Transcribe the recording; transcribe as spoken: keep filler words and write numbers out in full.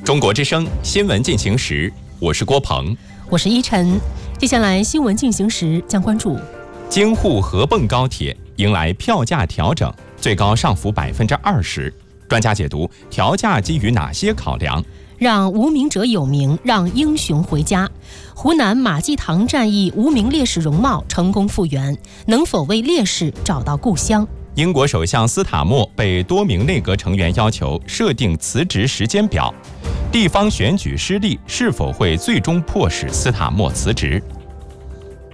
中国之声新闻进行时，我是郭鹏， 我是依晨。接下来新闻进行时将关注： 京沪合泵高铁迎来票价调整，最高上浮百分之二十。专家解读调价基于哪些考量？ 让无名者有名，让英雄回家。湖南马济塘战役无名烈士容貌成功复原，能否为烈士找到故乡？ 英国首相斯塔默被多名内阁成员要求设定辞职时间表，地方选举失利是否会最终迫使斯塔默辞职？